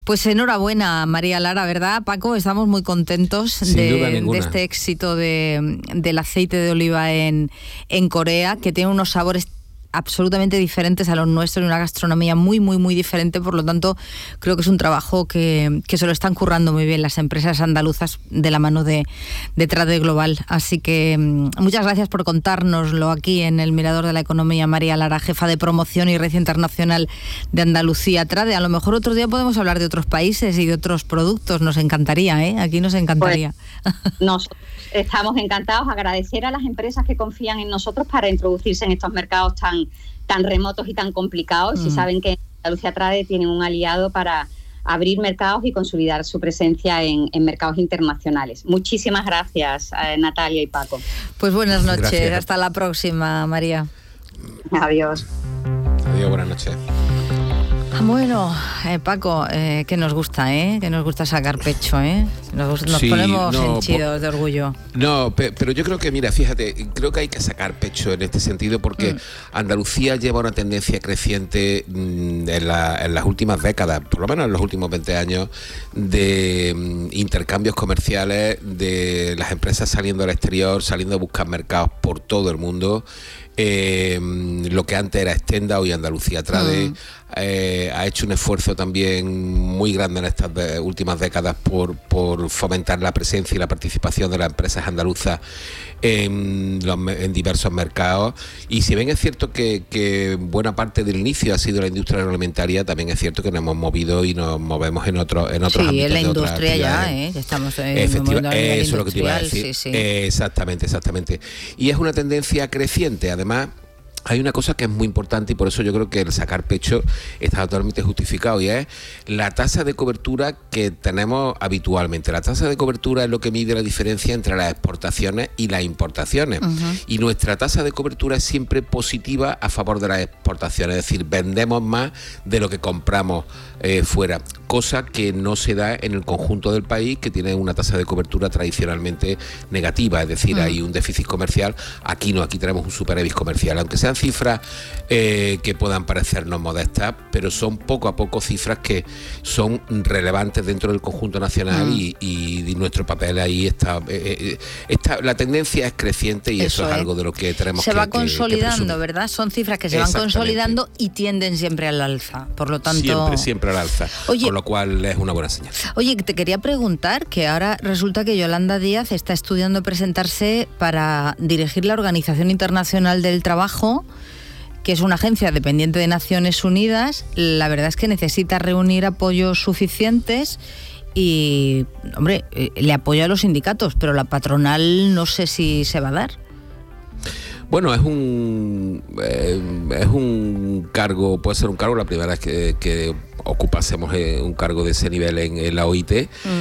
Pues enhorabuena, María Lara, ¿verdad, Paco? Estamos muy contentos de este éxito del aceite de oliva en Corea, que tiene unos sabores absolutamente diferentes a los nuestros y una gastronomía muy, muy, muy diferente. Por lo tanto, creo que es un trabajo que se lo están currando muy bien las empresas andaluzas de la mano de Trade Global. Así que muchas gracias por contárnoslo aquí en el Mirador de la Economía, María Lara, jefa de promoción y red internacional de Andalucía Trade. A lo mejor otro día podemos hablar de otros países y de otros productos. Nos encantaría, ¿eh? Aquí nos encantaría. Pues, nosotros estamos encantados. Agradecer a las empresas que confían en nosotros para introducirse en estos mercados tan remotos y tan complicados, y saben que Andalucía Trade tiene un aliado para abrir mercados y consolidar su presencia en mercados internacionales. Muchísimas gracias, Natalia y Paco. Pues buenas noches, gracias. Hasta la próxima, María. Adiós. Adiós, buenas noches. Bueno, Paco, que nos gusta, que nos gusta sacar pecho, nos ponemos henchidos de orgullo. No, pero yo creo que, mira, fíjate, creo que hay que sacar pecho en este sentido porque Andalucía lleva una tendencia creciente en las últimas décadas, por lo menos en los últimos 20 años, de intercambios comerciales, de las empresas saliendo al exterior, saliendo a buscar mercados por todo el mundo. Lo que antes era Extenda, hoy Andalucía Trade, ha hecho un esfuerzo también muy grande en estas últimas décadas por fomentar la presencia y la participación de las empresas andaluzas en diversos mercados. Y si bien es cierto que buena parte del inicio ha sido la industria agroalimentaria, también es cierto que nos hemos movido y nos movemos en otros ámbitos. Sí, en la industria ya, estamos efectivamente, eso es lo que te iba a decir. Sí. Exactamente. Y es una tendencia creciente. Además, hay una cosa que es muy importante y por eso yo creo que el sacar pecho está totalmente justificado, y es la tasa de cobertura que tenemos habitualmente. La tasa de cobertura es lo que mide la diferencia entre las exportaciones y las importaciones. Y nuestra tasa de cobertura es siempre positiva a favor de las exportaciones, es decir, vendemos más de lo que compramos fuera, cosa que no se da en el conjunto del país, que tiene una tasa de cobertura tradicionalmente negativa, es decir, hay un déficit comercial. Aquí no, aquí tenemos un superávit comercial, aunque sean cifras que puedan parecernos modestas, pero son poco a poco cifras que son relevantes dentro del conjunto nacional y nuestro papel ahí está. La tendencia es creciente y eso es algo de lo que tenemos que se va consolidando, que ¿verdad? Son cifras que se van consolidando y tienden siempre al alza, por lo tanto... Siempre al alza, con lo cual es una buena señal. Oye, te quería preguntar que ahora resulta que Yolanda Díaz está estudiando presentarse para dirigir la Organización Internacional del Trabajo, que es una agencia dependiente de Naciones Unidas. La verdad es que necesita reunir apoyos suficientes y, hombre, le apoya a los sindicatos, pero la patronal no sé si se va a dar. Bueno, es un cargo, puede ser un cargo, la primera vez que ocupásemos un cargo de ese nivel en la OIT,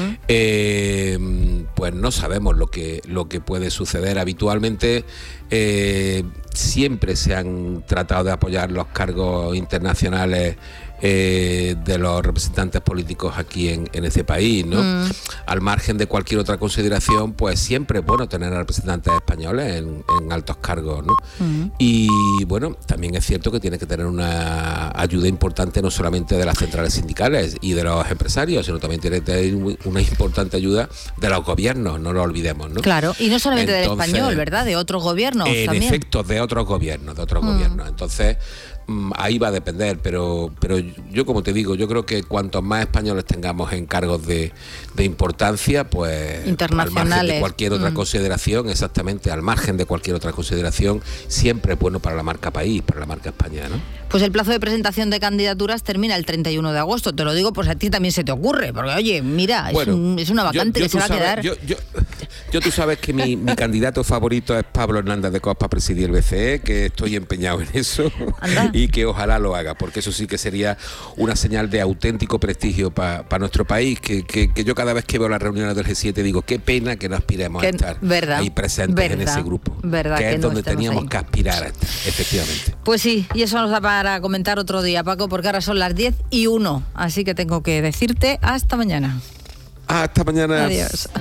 pues no sabemos lo que puede suceder. Habitualmente siempre se han tratado de apoyar los cargos internacionales de los representantes políticos aquí en este país, ¿no? Al margen de cualquier otra consideración, pues siempre es bueno tener a representantes españoles en altos cargos, ¿no? Y bueno, también es cierto que tiene que tener una ayuda importante no solamente de las centrales sindicales y de los empresarios, sino también tiene que tener una importante ayuda de los gobiernos, no lo olvidemos, ¿no? Claro, y no solamente del español, ¿verdad? De otros gobiernos también. En efecto, de otros gobiernos. Entonces, ahí va a depender, pero yo, como te digo, yo creo que cuantos más españoles tengamos en cargos de importancia, pues internacionales, al margen de cualquier otra consideración, exactamente, al margen de cualquier otra consideración, siempre es bueno para la marca país, para la marca España, ¿no? Pues el plazo de presentación de candidaturas termina el 31 de agosto, te lo digo, pues a ti también se te ocurre, porque oye, mira, es una vacante que se va a quedar. Tú sabes que mi candidato favorito es Pablo Hernández de Cos para presidir el BCE, que estoy empeñado en eso. Anda. Y que ojalá lo haga, porque eso sí que sería una señal de auténtico prestigio para nuestro país, que yo cada vez que veo las reuniones del G7 digo, qué pena que no aspiremos a estar ahí presentes en ese grupo, que es donde teníamos que aspirar a estar, efectivamente. Pues sí, y eso nos da para comentar otro día, Paco, porque ahora son las 10:01, así que tengo que decirte hasta mañana. Hasta mañana. Adiós.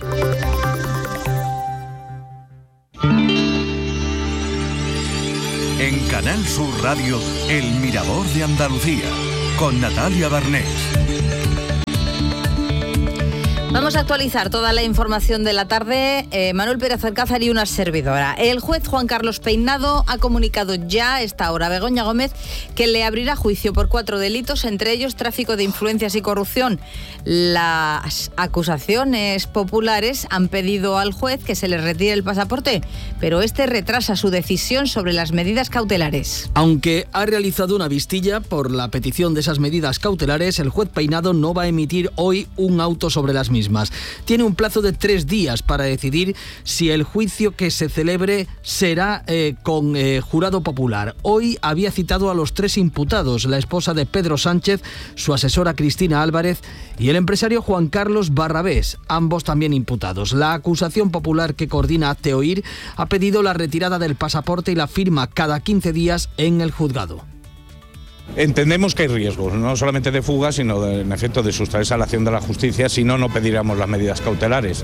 En Canal Sur Radio, El Mirador de Andalucía, con Natalia Barnés. Vamos a actualizar toda la información de la tarde. Manuel Pérez Alcázar y una servidora. El juez Juan Carlos Peinado ha comunicado ya a esta hora a Begoña Gómez que le abrirá juicio por 4 delitos, entre ellos tráfico de influencias y corrupción. Las acusaciones populares han pedido al juez que se les retire el pasaporte, pero este retrasa su decisión sobre las medidas cautelares. Aunque ha realizado una vistilla por la petición de esas medidas cautelares, el juez Peinado no va a emitir hoy un auto sobre las mismas. Tiene un plazo de 3 días para decidir si el juicio que se celebre será con jurado popular. Hoy había citado a los 3 imputados, la esposa de Pedro Sánchez, su asesora Cristina Álvarez y el empresario Juan Carlos Barrabés, ambos también imputados. La acusación popular que coordina Hazte Oír ha pedido la retirada del pasaporte y la firma cada 15 días en el juzgado. Entendemos que hay riesgos, no solamente de fuga, sino en efecto de sustraerse a la acción de la justicia, si no, no pediríamos las medidas cautelares.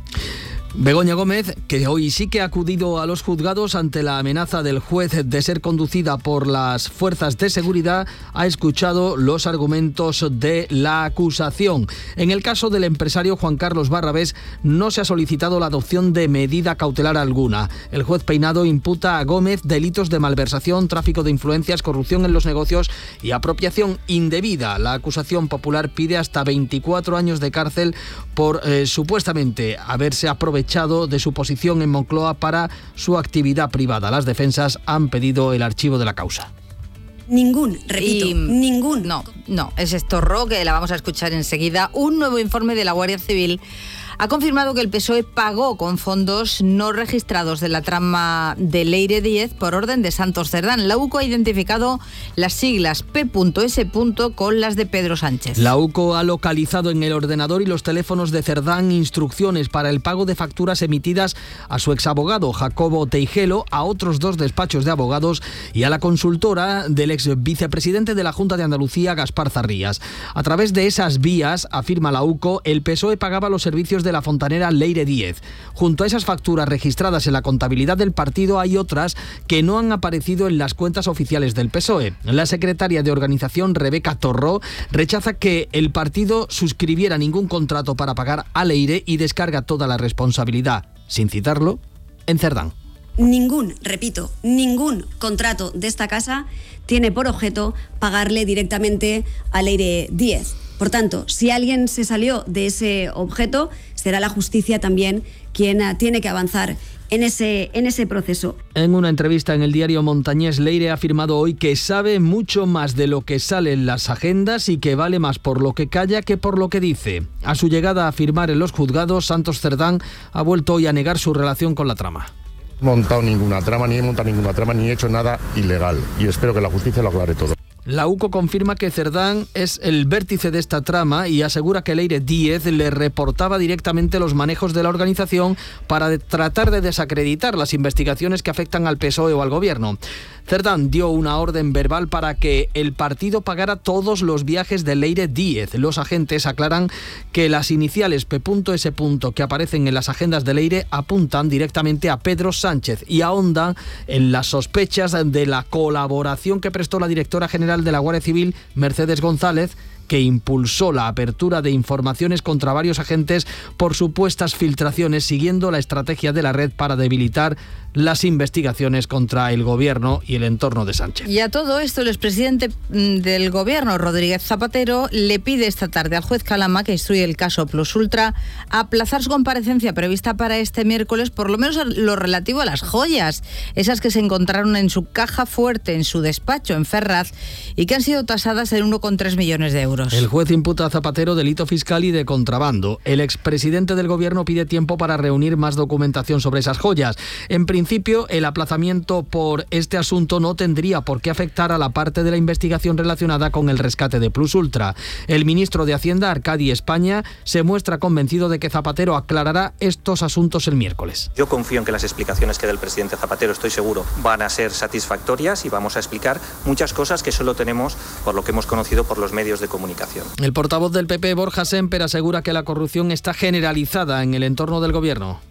Begoña Gómez, que hoy sí que ha acudido a los juzgados ante la amenaza del juez de ser conducida por las fuerzas de seguridad, ha escuchado los argumentos de la acusación. En el caso del empresario Juan Carlos Barrabés, no se ha solicitado la adopción de medida cautelar alguna. El juez Peinado imputa a Gómez delitos de malversación, tráfico de influencias, corrupción en los negocios y apropiación indebida. La acusación popular pide hasta 24 años de cárcel por supuestamente haberse aprovechado de su posición en Moncloa para su actividad privada. Las defensas han pedido el archivo de la causa. Ningún, repito, ningún. No, es Estorro, que la vamos a escuchar enseguida. Un nuevo informe de la Guardia Civil ha confirmado que el PSOE pagó con fondos no registrados de la trama de Leire 10 por orden de Santos Cerdán. La UCO ha identificado las siglas P.S. con las de Pedro Sánchez. La UCO ha localizado en el ordenador y los teléfonos de Cerdán instrucciones para el pago de facturas emitidas a su exabogado Jacobo Teijelo, a otros 2 despachos de abogados y a la consultora del ex vicepresidente de la Junta de Andalucía, Gaspar Zarrías. A través de esas vías, afirma la UCO, el PSOE pagaba los servicios de la fontanera Leire 10. Junto a esas facturas registradas en la contabilidad del partido hay otras que no han aparecido en las cuentas oficiales del PSOE. La secretaria de organización, Rebeca Torró, rechaza que el partido suscribiera ningún contrato para pagar a Leire y descarga toda la responsabilidad, sin citarlo, en Cerdán. Ningún, repito, ningún contrato de esta casa tiene por objeto pagarle directamente a Leire 10. Por tanto, si alguien se salió de ese objeto, será la justicia también quien tiene que avanzar en ese proceso. En una entrevista en el diario Montañés, Leire ha afirmado hoy que sabe mucho más de lo que sale en las agendas y que vale más por lo que calla que por lo que dice. A su llegada a firmar en los juzgados, Santos Cerdán ha vuelto hoy a negar su relación con la trama. No he montado ninguna trama, ni he hecho nada ilegal y espero que la justicia lo aclare todo. La UCO confirma que Cerdán es el vértice de esta trama y asegura que Leire 10 le reportaba directamente los manejos de la organización para tratar de desacreditar las investigaciones que afectan al PSOE o al gobierno. Cerdán dio una orden verbal para que el partido pagara todos los viajes de Leire 10. Los agentes aclaran que las iniciales P.S. que aparecen en las agendas de Leire apuntan directamente a Pedro Sánchez y ahondan en las sospechas de la colaboración que prestó la directora general de la Guardia Civil, Mercedes González, que impulsó la apertura de informaciones contra varios agentes por supuestas filtraciones, siguiendo la estrategia de la red para debilitar las investigaciones contra el gobierno y el entorno de Sánchez. Y a todo esto, el expresidente del gobierno, Rodríguez Zapatero, le pide esta tarde al juez Calama, que instruye el caso Plus Ultra, aplazar su comparecencia prevista para este miércoles, por lo menos lo relativo a las joyas, esas que se encontraron en su caja fuerte, en su despacho en Ferraz, y que han sido tasadas en 1,3 millones de euros. El juez imputa a Zapatero delito fiscal y de contrabando. El expresidente del gobierno pide tiempo para reunir más documentación sobre esas joyas. En principio, el aplazamiento por este asunto no tendría por qué afectar a la parte de la investigación relacionada con el rescate de Plus Ultra. El ministro de Hacienda, Arcadi España, se muestra convencido de que Zapatero aclarará estos asuntos el miércoles. Yo confío en que las explicaciones que dé el presidente Zapatero, estoy seguro, van a ser satisfactorias y vamos a explicar muchas cosas que solo tenemos por lo que hemos conocido por los medios de comunicación. El portavoz del PP, Borja Sémper, asegura que la corrupción está generalizada en el entorno del gobierno.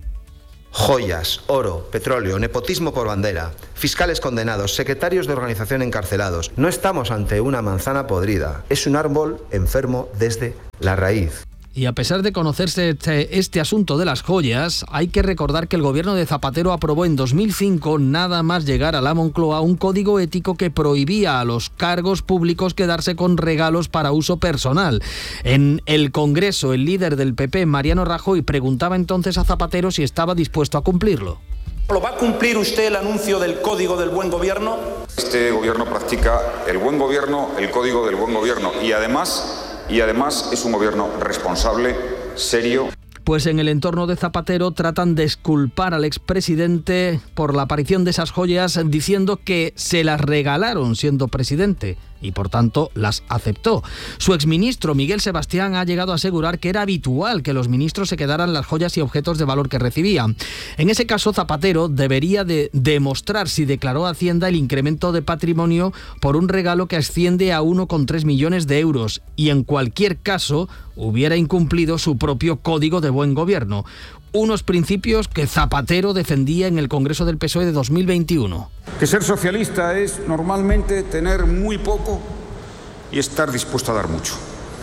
Joyas, oro, petróleo, nepotismo por bandera, fiscales condenados, secretarios de organización encarcelados. No estamos ante una manzana podrida, es un árbol enfermo desde la raíz. Y a pesar de conocerse este asunto de las joyas, hay que recordar que el gobierno de Zapatero aprobó en 2005, nada más llegar a la Moncloa, un código ético que prohibía a los cargos públicos quedarse con regalos para uso personal. En el Congreso, el líder del PP, Mariano Rajoy, preguntaba entonces a Zapatero si estaba dispuesto a cumplirlo. ¿Lo va a cumplir usted el anuncio del Código del Buen Gobierno? Este gobierno practica el buen gobierno, el Código del Buen Gobierno y además es un gobierno responsable, serio. Pues en el entorno de Zapatero tratan de exculpar al expresidente por la aparición de esas joyas diciendo que se las regalaron siendo presidente y por tanto las aceptó. Su exministro Miguel Sebastián ha llegado a asegurar que era habitual que los ministros se quedaran las joyas y objetos de valor que recibían. En ese caso, Zapatero debería de demostrar si declaró a Hacienda el incremento de patrimonio por un regalo que asciende a 1,3 millones de euros y en cualquier caso hubiera incumplido su propio Código de Buen Gobierno. Unos principios que Zapatero defendía en el Congreso del PSOE de 2021. Que ser socialista es normalmente tener muy poco y estar dispuesto a dar mucho.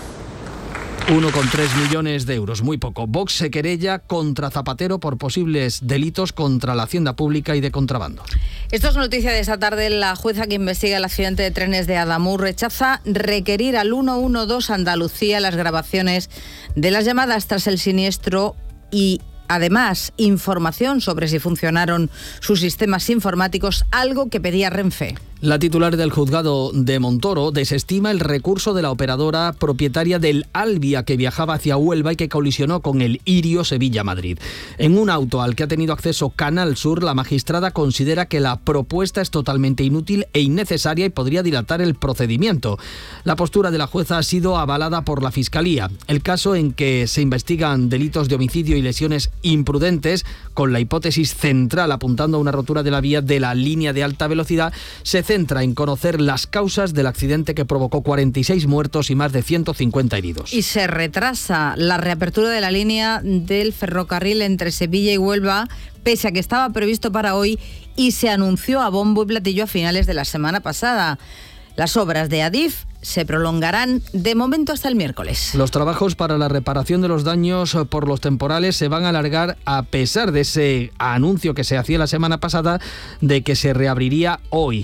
1,3 millones de euros, muy poco. Vox se querella contra Zapatero por posibles delitos contra la hacienda pública y de contrabando. Esto es noticia de esta tarde. La jueza que investiga el accidente de trenes de Adamur rechaza requerir al 112 Andalucía las grabaciones de las llamadas tras el siniestro y además información sobre si funcionaron sus sistemas informáticos, algo que pedía Renfe. La titular del juzgado de Montoro desestima el recurso de la operadora propietaria del Albia que viajaba hacia Huelva y que colisionó con el Irio Sevilla-Madrid. En un auto al que ha tenido acceso Canal Sur, la magistrada considera que la propuesta es totalmente inútil e innecesaria y podría dilatar el procedimiento. La postura de la jueza ha sido avalada por la Fiscalía. El caso en que se investigan delitos de homicidio y lesiones imprudentes, con la hipótesis central apuntando a una rotura de la vía de la línea de alta velocidad, se centra en conocer las causas del accidente que provocó 46 muertos y más de 150 heridos. Y se retrasa la reapertura de la línea del ferrocarril entre Sevilla y Huelva, pese a que estaba previsto para hoy y se anunció a bombo y platillo a finales de la semana pasada. Las obras de Adif se prolongarán de momento hasta el miércoles. Los trabajos para la reparación de los daños por los temporales se van a alargar a pesar de ese anuncio que se hacía la semana pasada de que se reabriría hoy,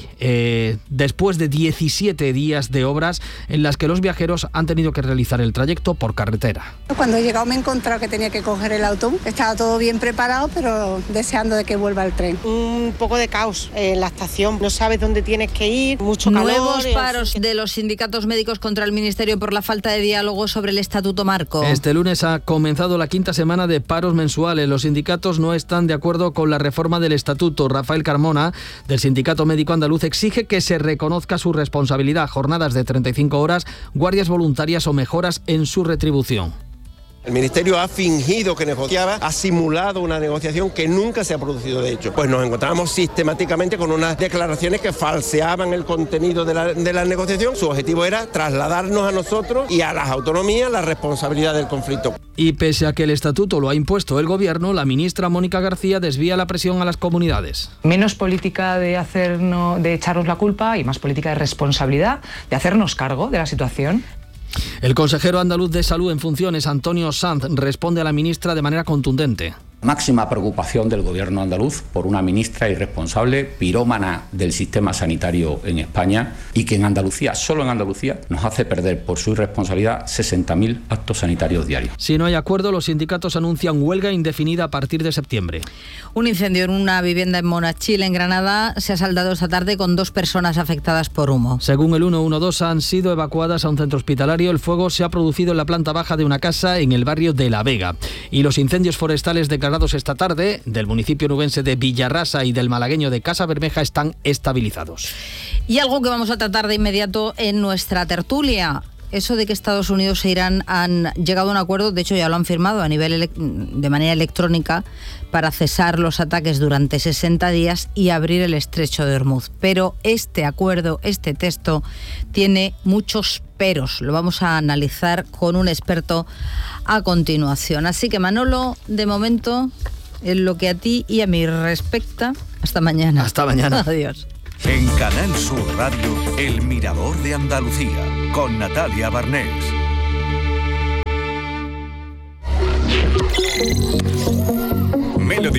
después de 17 días de obras en las que los viajeros han tenido que realizar el trayecto por carretera. Cuando he llegado me he encontrado que tenía que coger el autobús. Estaba todo bien preparado, pero deseando de que vuelva el tren. Un poco de caos en la estación, no sabes dónde tienes que ir, mucho calor. Nuevos paros de los sindicatos médicos contra el Ministerio por la falta de diálogo sobre el Estatuto Marco. Este lunes ha comenzado la quinta semana de paros mensuales. Los sindicatos no están de acuerdo con la reforma del Estatuto. Rafael Carmona, del Sindicato Médico Andaluz, exige que se reconozca su responsabilidad, jornadas de 35 horas, guardias voluntarias o mejoras en su retribución. El Ministerio ha fingido que negociaba, ha simulado una negociación que nunca se ha producido de hecho. Pues nos encontramos sistemáticamente con unas declaraciones que falseaban el contenido de la negociación. Su objetivo era trasladarnos a nosotros y a las autonomías la responsabilidad del conflicto. Y pese a que el estatuto lo ha impuesto el gobierno, la ministra Mónica García desvía la presión a las comunidades. Menos política de echarnos la culpa y más política de responsabilidad, de hacernos cargo de la situación. El consejero andaluz de Salud en funciones, Antonio Sanz, responde a la ministra de manera contundente. Máxima preocupación del gobierno andaluz por una ministra irresponsable, pirómana del sistema sanitario en España y que en Andalucía, solo en Andalucía, nos hace perder por su irresponsabilidad 60.000 actos sanitarios diarios. Si no hay acuerdo, los sindicatos anuncian huelga indefinida a partir de septiembre. Un incendio en una vivienda en Monachil, en Granada, se ha saldado esta tarde con 2 personas afectadas por humo. Según el 112, han sido evacuadas a un centro hospitalario. El fuego se ha producido en la planta baja de una casa en el barrio de La Vega. Y los incendios forestales declarados esta tarde del municipio nubense de Villarrasa y del malagueño de Casa Bermeja están estabilizados. Y algo que vamos a tratar de inmediato en nuestra tertulia. Eso de que Estados Unidos e Irán han llegado a un acuerdo, de hecho ya lo han firmado a nivel de manera electrónica, para cesar los ataques durante 60 días y abrir el estrecho de Hormuz. Pero este acuerdo, este texto, tiene muchos peros. Lo vamos a analizar con un experto a continuación. Así que, Manolo, de momento, en lo que a ti y a mí respecta, hasta mañana. Hasta mañana. Adiós. En Canal Sur Radio, El Mirador de Andalucía, con Natalia Barnés.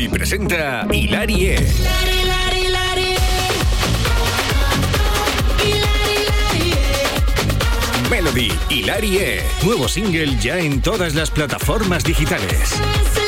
Melody presenta Hilarie. Melody, Hilarie. Nuevo single ya en todas las plataformas digitales.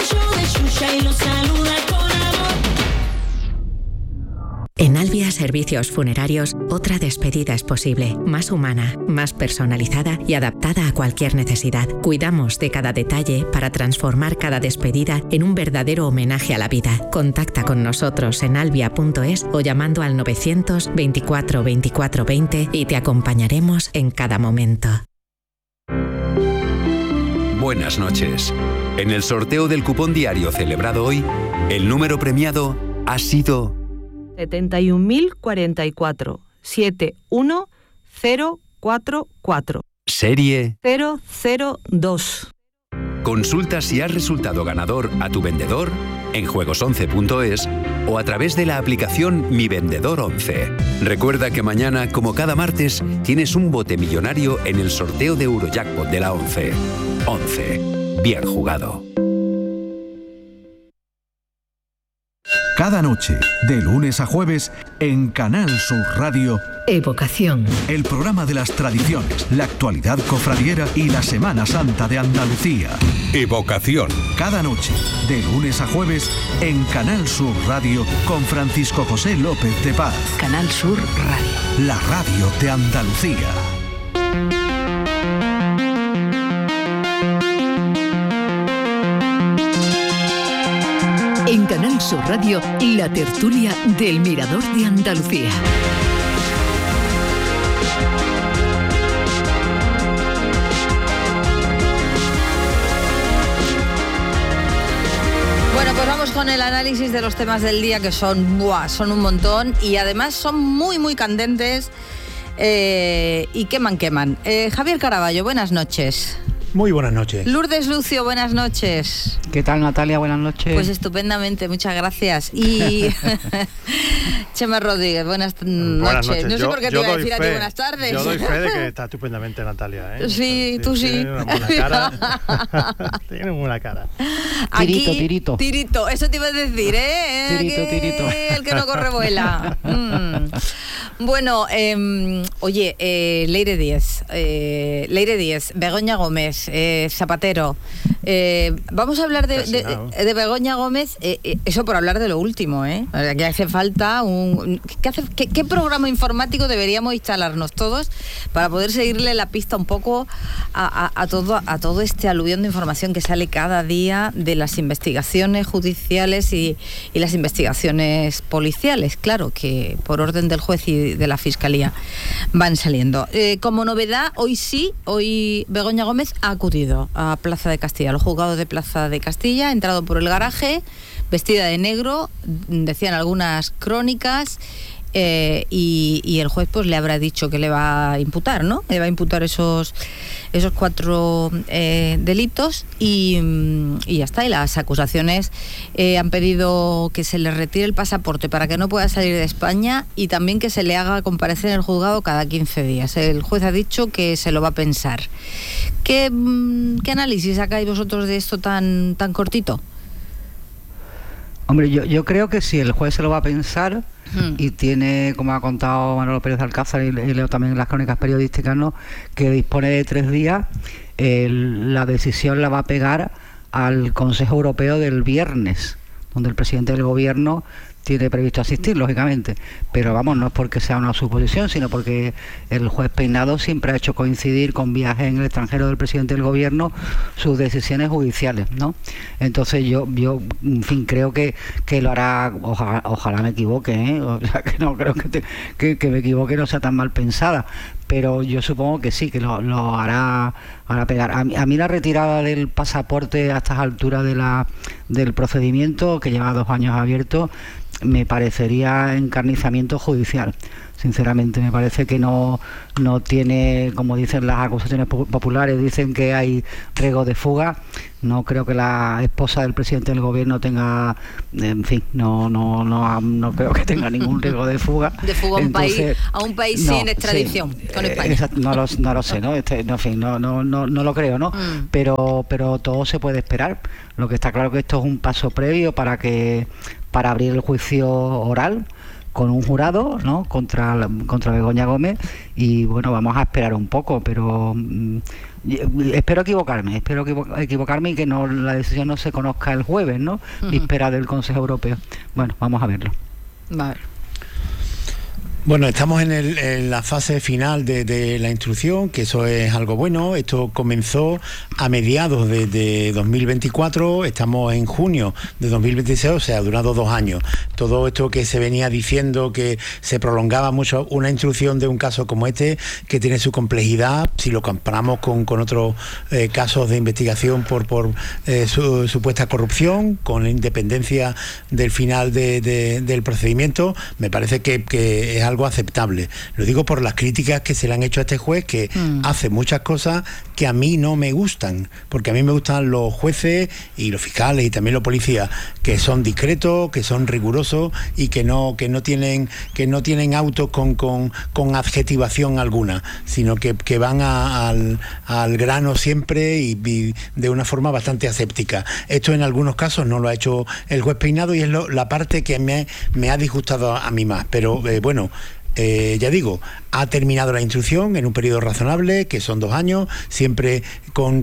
En Albia Servicios Funerarios, otra despedida es posible, más humana, más personalizada y adaptada a cualquier necesidad. Cuidamos de cada detalle para transformar cada despedida en un verdadero homenaje a la vida. Contacta con nosotros en albia.es o llamando al 924 24 20 y te acompañaremos en cada momento. Buenas noches. En el sorteo del cupón diario celebrado hoy, el número premiado ha sido 71.044 71044. Serie 002. Consulta si has resultado ganador a tu vendedor en juegos11.es o a través de la aplicación Mi Vendedor 11. Recuerda que mañana, como cada martes, tienes un bote millonario en el sorteo de Eurojackpot de la 11. 11. Bien jugado. Cada noche, de lunes a jueves, en Canal Sur Radio, Evocación. El programa de las tradiciones, la actualidad cofradiera y la Semana Santa de Andalucía. Evocación. Cada noche, de lunes a jueves, en Canal Sur Radio, con Francisco José López de Paz. Canal Sur Radio. La radio de Andalucía. En Canal Sur Radio, la tertulia del Mirador de Andalucía. Bueno, pues vamos con el análisis de los temas del día, que son un montón y además son muy candentes y queman. Javier Caraballo, buenas noches. Muy buenas noches. Lourdes Lucio, buenas noches. ¿Qué tal, Natalia? Buenas noches. Pues estupendamente, muchas gracias. Y Chema Rodríguez, buenas noches. No sé por qué te iba a decir a ti buenas tardes. Yo doy fe de que está estupendamente, Natalia, ¿eh? Sí, tú sí. Tiene una buena cara. Tiene una buena cara. Aquí, tirito, eso te iba a decir, ¿eh? Tirito. El que no corre vuela. Bueno, oye, Leire Díez, Begoña Gómez, Zapatero. Vamos a hablar de Begoña Gómez, eso por hablar de lo último, que hace falta ¿Qué programa informático deberíamos instalarnos todos para poder seguirle la pista un poco a todo este aluvión de información que sale cada día de las investigaciones judiciales y las investigaciones policiales, claro, que por orden del juez y de la Fiscalía van saliendo. Como novedad, hoy Begoña Gómez ha acudido a Plaza de Castilla, los juzgados de Plaza de Castilla, ha entrado por el garaje, vestida de negro, decían algunas crónicas, y el juez pues le habrá dicho que le va a imputar, ¿no? Le va a imputar esos 4 delitos y ya está. Y las acusaciones han pedido que se le retire el pasaporte para que no pueda salir de España y también que se le haga comparecer en el juzgado cada 15 días. El juez ha dicho que se lo va a pensar. ¿Qué análisis sacáis vosotros de esto tan cortito? Hombre, yo creo que si el juez se lo va a pensar y tiene, como ha contado Manolo Pérez de Alcázar y leo también en las crónicas periodísticas, ¿no?, que dispone de 3 días, la decisión la va a pegar al Consejo Europeo del viernes, donde el presidente del gobierno tiene previsto asistir, lógicamente, pero vamos, no es porque sea una suposición, sino porque el juez Peinado siempre ha hecho coincidir con viajes en el extranjero del presidente del gobierno sus decisiones judiciales, ¿no? Entonces yo en fin, creo que lo hará, ojalá me equivoque, ¿eh? O sea, que no creo que me equivoque, no sea tan mal pensada, pero yo supongo que sí, que lo hará pegar. A mí la retirada del pasaporte a estas alturas del procedimiento, que lleva 2 años abierto, me parecería encarnizamiento judicial. Sinceramente, me parece que no tiene, como dicen las acusaciones populares, dicen que hay riesgo de fuga. No creo que la esposa del presidente del gobierno tenga, en fin, no creo que tenga ningún riesgo de fuga. De fuga a un país sin extradición con España. No lo sé, ¿no? En fin, no lo creo, ¿no? Pero todo se puede esperar. Lo que está claro que esto es un paso previo para abrir el juicio oral con un jurado, ¿no?, contra Begoña Gómez, y bueno, vamos a esperar un poco, pero espero equivocarme y que la decisión no se conozca el jueves, ¿no?, víspera del Consejo Europeo. Bueno, vamos a verlo. Vale. Bueno, estamos en la fase final de la instrucción, que eso es algo bueno. Esto comenzó a mediados de 2024, estamos en junio de 2026, o sea, ha durado 2 años. Todo esto que se venía diciendo, que se prolongaba mucho una instrucción de un caso como este, que tiene su complejidad, si lo comparamos con otros casos de investigación por su supuesta corrupción, con la independencia del final del procedimiento, me parece que es algo aceptable. Lo digo por las críticas que se le han hecho a este juez, que hace muchas cosas que a mí no me gustan, porque a mí me gustan los jueces y los fiscales y también los policías, que son discretos, que son rigurosos y que no tienen autos con adjetivación alguna, sino que van al grano siempre y de una forma bastante aséptica. Esto en algunos casos no lo ha hecho el juez Peinado y es la parte que me ha disgustado a mí más, pero bueno, ya digo, ha terminado la instrucción en un periodo razonable, que son 2 años, siempre con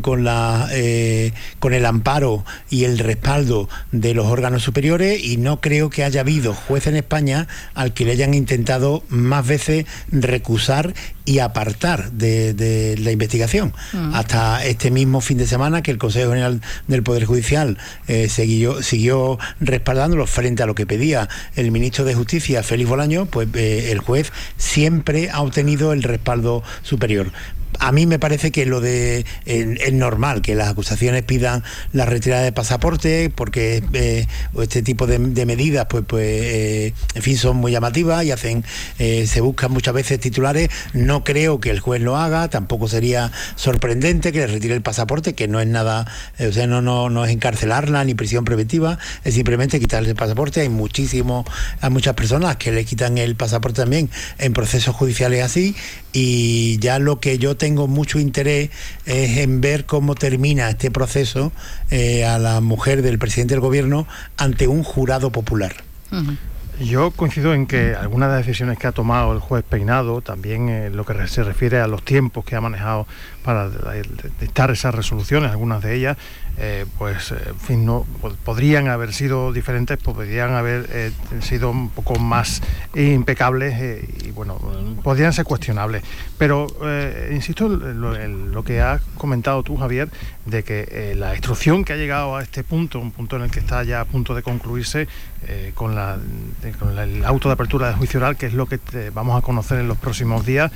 el amparo y el respaldo de los órganos superiores, y no creo que haya habido juez en España al que le hayan intentado más veces recusar y apartar de la investigación. Hasta este mismo fin de semana, que el Consejo General del Poder Judicial siguió respaldándolo frente a lo que pedía el ministro de Justicia, Félix Bolaño, pues el juez siempre ha obtenido el respaldo superior. A mí me parece que es normal que las acusaciones pidan la retirada de pasaporte, porque este tipo de medidas en fin, son muy llamativas y se buscan muchas veces titulares. No creo que el juez lo haga, tampoco sería sorprendente que le retire el pasaporte, que no es nada, o sea, no es encarcelarla ni prisión preventiva, es simplemente quitarle el pasaporte. Hay muchas personas que le quitan el pasaporte también en procesos judiciales así, y ya lo que yo tengo mucho interés es en ver cómo termina este proceso a la mujer del presidente del gobierno ante un jurado popular. Yo coincido en que algunas de las decisiones que ha tomado el juez Peinado, también lo que se refiere a los tiempos que ha manejado para dictar esas resoluciones, algunas de ellas, en fin, no podrían haber sido diferentes, podrían haber sido un poco más impecables y bueno, podrían ser cuestionables. Pero insisto en lo que has comentado tú, Javier, de que la instrucción que ha llegado a este punto, un punto en el que está ya a punto de concluirse con el auto de apertura de juicio oral, que es lo que vamos a conocer en los próximos días,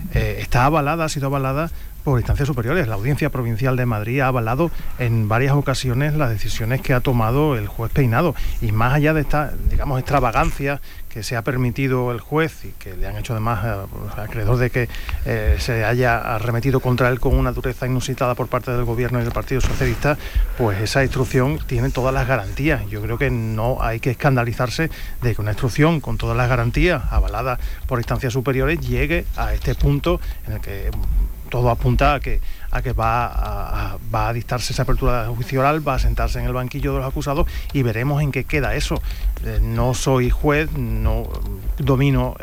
ha sido avalada por instancias superiores. La Audiencia Provincial de Madrid ha avalado en varias ocasiones las decisiones que ha tomado el juez Peinado, y más allá de esta, digamos, extravagancia que se ha permitido el juez y que le han hecho además acreedor de que se haya arremetido contra él con una dureza inusitada por parte del gobierno y del Partido Socialista, pues esa instrucción tiene todas las garantías. Yo creo que no hay que escandalizarse de que una instrucción con todas las garantías avalada por instancias superiores llegue a este punto en el que todo apunta a que va a dictarse esa apertura de juicio oral, va a sentarse en el banquillo de los acusados y veremos en qué queda eso. No soy juez, no domino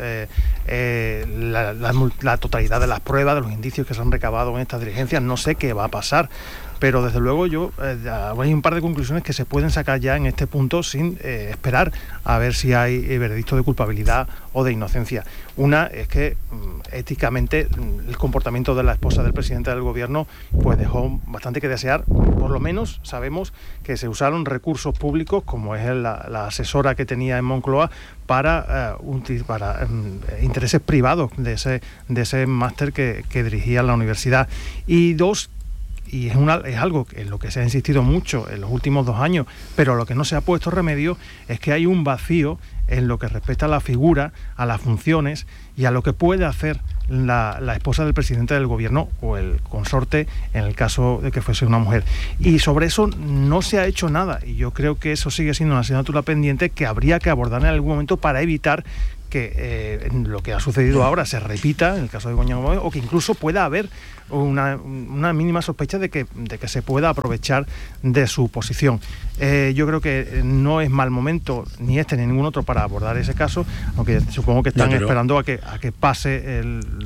la totalidad de las pruebas, de los indicios que se han recabado en estas diligencias, no sé qué va a pasar. Pero desde luego hay un par de conclusiones que se pueden sacar ya en este punto sin esperar a ver si hay veredicto de culpabilidad o de inocencia. Una es que éticamente el comportamiento de la esposa del presidente del gobierno pues dejó bastante que desear. Por lo menos sabemos que se usaron recursos públicos, como es la asesora que tenía en Moncloa, para intereses privados de ese máster que dirigía la universidad. Y dos, y es algo en lo que se ha insistido mucho en los últimos 2 años, pero lo que no se ha puesto remedio es que hay un vacío en lo que respecta a la figura, a las funciones y a lo que puede hacer la esposa del presidente del gobierno o el consorte en el caso de que fuese una mujer. Y sobre eso no se ha hecho nada, y yo creo que eso sigue siendo una asignatura pendiente que habría que abordar en algún momento para evitar que lo que ha sucedido ahora se repita en el caso de Begoña Gómez, o que incluso pueda haber una mínima sospecha de que se pueda aprovechar de su posición. Yo creo que no es mal momento, ni este ni ningún otro, para abordar ese caso, aunque supongo que están esperando a que pase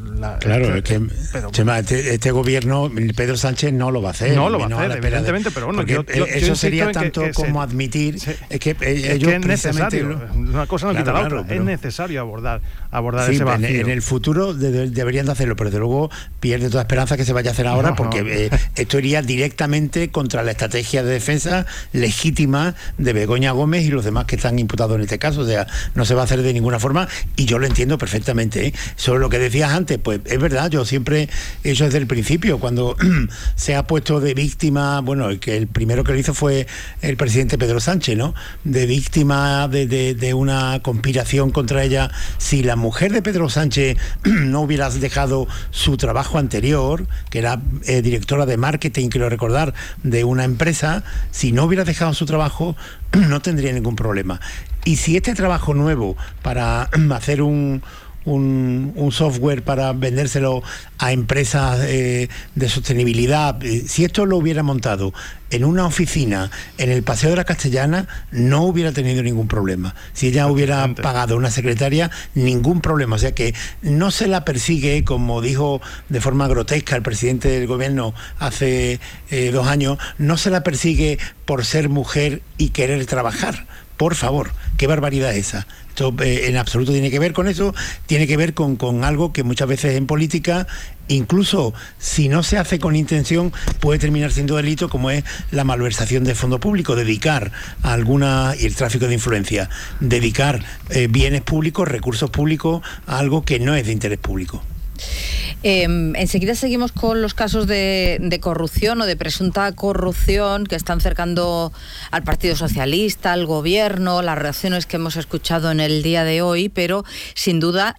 este gobierno, Pedro Sánchez no lo va a hacer. No lo va a hacer, evidentemente, pero bueno, eso sería tanto como admitir que ellos es necesario, una cosa no quita la otra, es necesario abordar ese vacío. En el futuro deberían de hacerlo, pero desde luego pierde toda esperanza que se vaya a hacer ahora, porque esto iría directamente contra la estrategia de defensa legítima de Begoña Gómez y los demás que están imputados en este caso. O sea, no se va a hacer de ninguna forma, y yo lo entiendo perfectamente, ¿eh? Sobre lo que decías antes, pues es verdad, yo siempre he hecho desde el principio, cuando se ha puesto de víctima, bueno, que el primero que lo hizo fue el presidente Pedro Sánchez, ¿no? De víctima de una conspiración contra ella. Si la mujer de Pedro Sánchez no hubiera dejado su trabajo anterior, que era directora de marketing, quiero recordar, de una empresa, si no hubiera dejado su trabajo, no tendría ningún problema. Y si este trabajo nuevo para hacer un software para vendérselo a empresas de sostenibilidad, si esto lo hubiera montado en una oficina en el Paseo de la Castellana, no hubiera tenido ningún problema. Si ella hubiera pagado a una secretaria, ningún problema. O sea que no se la persigue, como dijo de forma grotesca el presidente del gobierno hace 2 años, no se la persigue por ser mujer y querer trabajar. Por favor, qué barbaridad es esa. Esto en absoluto tiene que ver con eso, tiene que ver con algo que muchas veces en política, incluso si no se hace con intención, puede terminar siendo delito, como es la malversación de fondo público, dedicar a y el tráfico de influencia, dedicar bienes públicos, recursos públicos a algo que no es de interés público. Enseguida seguimos con los casos de corrupción o de presunta corrupción que están cercando al Partido Socialista, al gobierno, las reacciones que hemos escuchado en el día de hoy, pero sin duda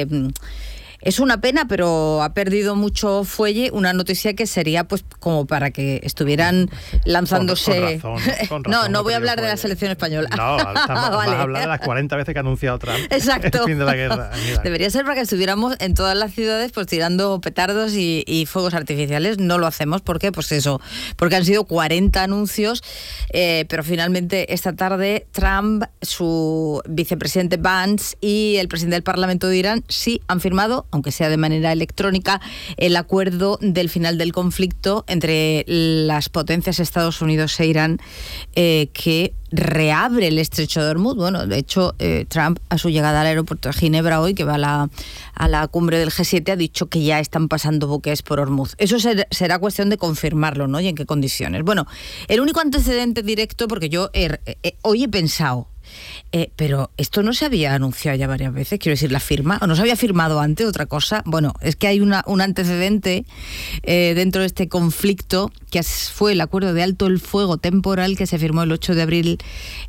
es una pena, pero ha perdido mucho fuelle una noticia que sería pues como para que estuvieran lanzándose... Con razón, no voy a hablar de la selección española. No, vamos a hablar de las 40 veces que ha anunciado Trump. Exacto. El fin de la guerra. Debería ser para que estuviéramos en todas las ciudades pues tirando petardos y fuegos artificiales. No lo hacemos. ¿Por qué? Pues eso, porque han sido 40 anuncios, pero finalmente esta tarde Trump, su vicepresidente Vance y el presidente del Parlamento de Irán sí han firmado, aunque sea de manera electrónica, el acuerdo del final del conflicto entre las potencias Estados Unidos e Irán, que reabre el estrecho de Hormuz. Bueno, de hecho, Trump, a su llegada al aeropuerto de Ginebra hoy, que va a la cumbre del G7, ha dicho que ya están pasando buques por Hormuz. Eso será cuestión de confirmarlo, ¿no? Y en qué condiciones. Bueno, el único antecedente directo, porque yo hoy he pensado, pero esto no se había anunciado ya varias veces, quiero decir, la firma, o no se había firmado antes, otra cosa. Bueno, es que hay un antecedente dentro de este conflicto, que fue el acuerdo de alto el fuego temporal que se firmó el 8 de abril,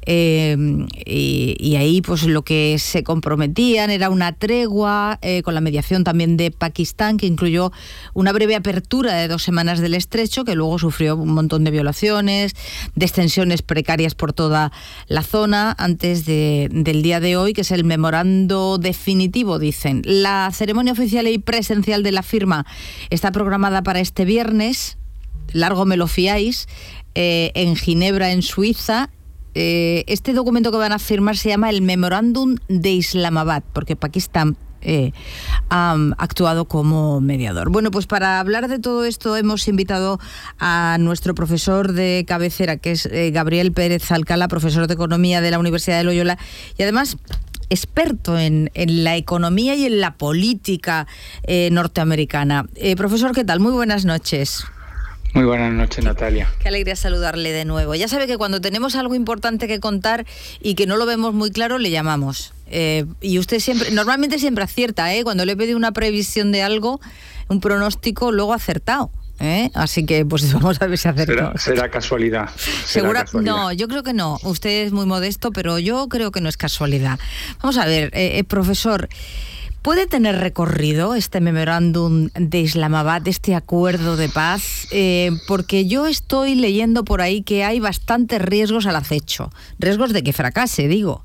y ahí pues lo que se comprometían era una tregua con la mediación también de Pakistán, que incluyó una breve apertura de 2 semanas del estrecho, que luego sufrió un montón de violaciones, de extensiones precarias por toda la zona, antes del día de hoy, que es el memorando definitivo, dicen. La ceremonia oficial y presencial de la firma está programada para este viernes, largo me lo fiáis, en Ginebra, en Suiza. Este documento que van a firmar se llama el Memorándum de Islamabad, porque Pakistán ha actuado como mediador. Bueno, pues para hablar de todo esto hemos invitado a nuestro profesor de cabecera, que es Gabriel Pérez Alcalá, profesor de Economía de la Universidad de Loyola, y además experto en la economía y en la política norteamericana. Profesor, ¿qué tal? Muy buenas noches. Muy buenas noches, Natalia. Qué alegría saludarle de nuevo. Ya sabe que cuando tenemos algo importante que contar y que no lo vemos muy claro, le llamamos. Y usted normalmente siempre acierta, cuando le he pedido una previsión de algo, un pronóstico, luego ha acertado. Así que pues vamos a ver si acertamos. Será casualidad. No, yo creo que no. Usted es muy modesto, pero yo creo que no es casualidad. Vamos a ver, profesor, ¿puede tener recorrido este memorándum de Islamabad, este acuerdo de paz? Porque yo estoy leyendo por ahí que hay bastantes riesgos al acecho. Riesgos de que fracase, digo.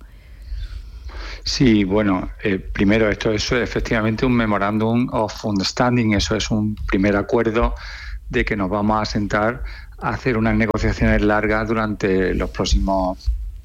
Sí, bueno, primero esto es efectivamente un Memorandum of Understanding, eso es un primer acuerdo de que nos vamos a sentar a hacer unas negociaciones largas durante los próximos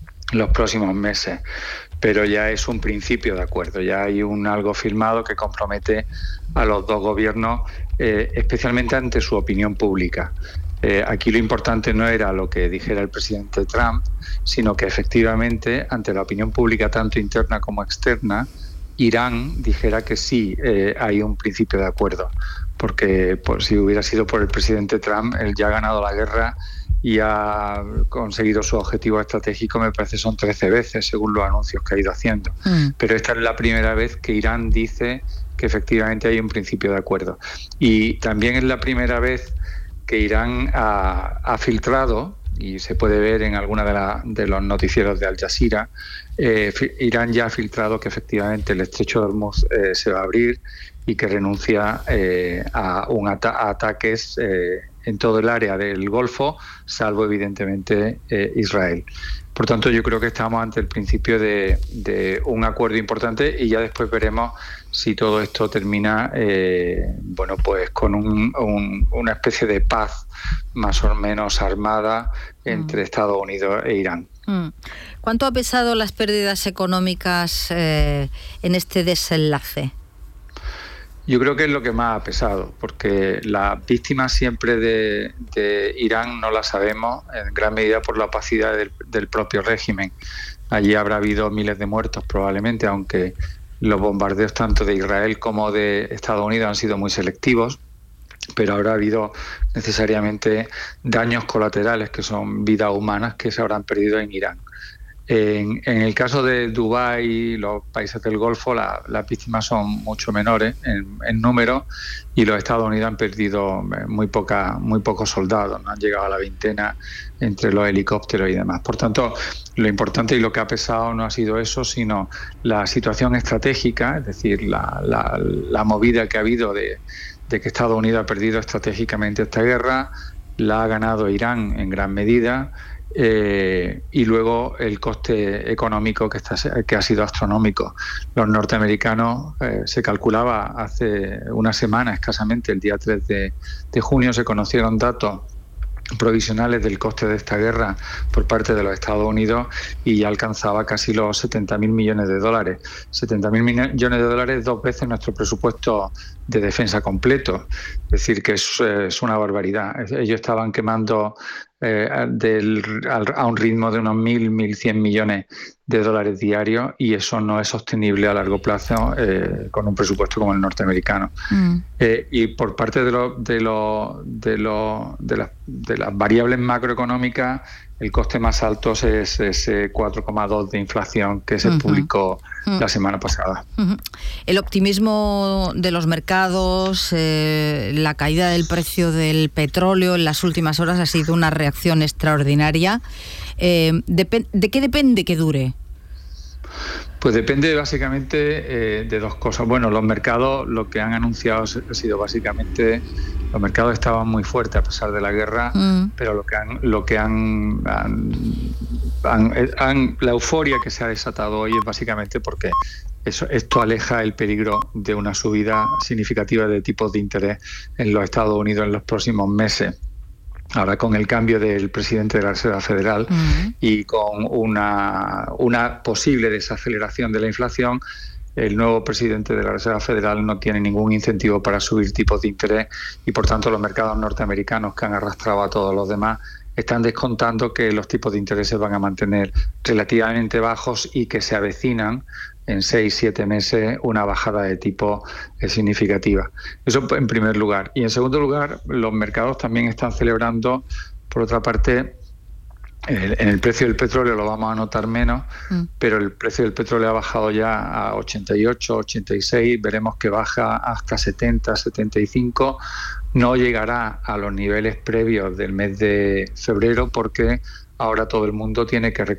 meses. Pero ya es un principio de acuerdo, ya hay algo firmado que compromete a los dos gobiernos, especialmente ante su opinión pública. Aquí lo importante no era lo que dijera el presidente Trump, sino que efectivamente ante la opinión pública, tanto interna como externa, Irán dijera que sí hay un principio de acuerdo, porque si hubiera sido por el presidente Trump, él ya ha ganado la guerra y ha conseguido su objetivo estratégico, me parece son 13 veces, según los anuncios que ha ido haciendo. Pero esta es la primera vez que Irán dice que efectivamente hay un principio de acuerdo. Y también es la primera vez que Irán ha filtrado, y se puede ver en alguna de los noticieros de Al Jazeera, Irán ya ha filtrado que efectivamente el estrecho de Hormuz se va a abrir y que renuncia a ataques en todo el área del Golfo, salvo evidentemente Israel. Por tanto, yo creo que estamos ante el principio de un acuerdo importante y ya después veremos si todo esto termina pues con una especie de paz más o menos armada entre Estados Unidos e Irán. ¿Cuánto ha pesado las pérdidas económicas en este desenlace? Yo creo que es lo que más ha pesado, porque las víctimas siempre de Irán no las sabemos, en gran medida por la opacidad del propio régimen. Allí habrá habido miles de muertos probablemente, aunque los bombardeos tanto de Israel como de Estados Unidos han sido muy selectivos, pero habrá habido necesariamente daños colaterales, que son vidas humanas que se habrán perdido en Irán. En el caso de Dubái y los países del Golfo, las víctimas son mucho menores en número, y los Estados Unidos han perdido muy pocos soldados, no han llegado a la veintena entre los helicópteros y demás. Por tanto, lo importante y lo que ha pesado no ha sido eso, sino la situación estratégica, es decir, la movida que ha habido de que Estados Unidos ha perdido estratégicamente esta guerra, la ha ganado Irán en gran medida. Y luego el coste económico que ha sido astronómico. Los norteamericanos, se calculaba hace una semana escasamente, el día 3 de junio, se conocieron datos provisionales del coste de esta guerra por parte de los Estados Unidos y ya alcanzaba casi los 70.000 millones de dólares. 70.000 millones de dólares, 2 veces nuestro presupuesto de defensa completo. Es decir, que es una barbaridad. Ellos estaban quemando a un ritmo de unos 1.100 millones de dólares diarios, y eso no es sostenible a largo plazo con un presupuesto como el norteamericano. Y por parte de las variables macroeconómicas, el coste más alto es ese 4,2 de inflación que se publicó la semana pasada. El optimismo de los mercados, la caída del precio del petróleo en las últimas horas ha sido una reacción extraordinaria. ¿De qué depende que dure? Pues depende básicamente de dos cosas. Bueno, los mercados lo que han anunciado ha sido básicamente, los mercados estaban muy fuertes a pesar de la guerra, pero la euforia que se ha desatado hoy es básicamente porque esto aleja el peligro de una subida significativa de tipos de interés en los Estados Unidos en los próximos meses. Ahora, con el cambio del presidente de la Reserva Federal y con una posible desaceleración de la inflación, el nuevo presidente de la Reserva Federal no tiene ningún incentivo para subir tipos de interés, y por tanto los mercados norteamericanos, que han arrastrado a todos los demás, están descontando que los tipos de interés se van a mantener relativamente bajos y que se avecinan en 6-7 meses una bajada de tipo significativa. Eso en primer lugar. Y en segundo lugar, los mercados también están celebrando, por otra parte, en el precio del petróleo lo vamos a notar menos, pero el precio del petróleo ha bajado ya a 88, 86, veremos que baja hasta 70, 75, no llegará a los niveles previos del mes de febrero porque ahora todo el mundo tiene que